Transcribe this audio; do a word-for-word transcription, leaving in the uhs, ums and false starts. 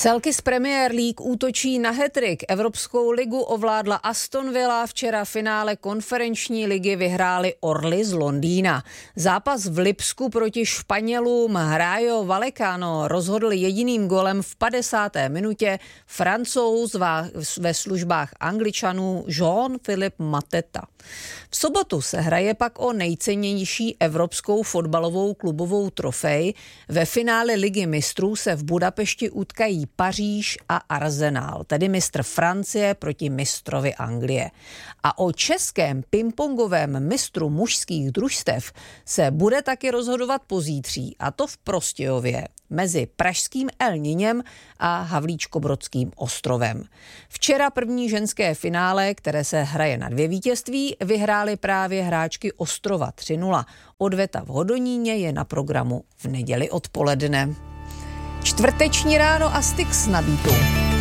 Celky z Premier League útočí na hat-trick. Evropskou ligu ovládla Aston Villa, včera finále konferenční ligy vyhráli Orly z Londýna. Zápas v Lipsku proti Španělům Rayo Vallecano rozhodl jediným golem v padesáté minutě Francouz ve službách Angličanů Jean-Philippe Mateta. V sobotu se hraje pak o nejcennější evropskou fotbalovou klubovou trofej. Ve finále Ligy mistrů se v Budapešti utkají Paříž a Arsenal, tedy mistr Francie proti mistrovi Anglie. A o českém pingpongovém mistru mužských družstev se bude taky rozhodovat pozítří, a to v Prostějově, mezi pražským El Niněm a Havlíčkobrodským Ostrovem. Včera první ženské finále, které se hraje na dvě vítězství, vyhrály právě hráčky Ostrova tři nula. Odveta v Hodoníně je na programu v neděli odpoledne. Čtvrteční ráno a Styx na Beatu.